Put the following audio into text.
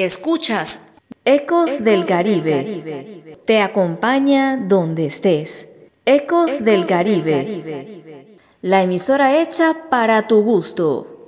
Escuchas Ecos del Caribe. Te acompaña donde estés. Ecos del Caribe. La emisora hecha para tu gusto.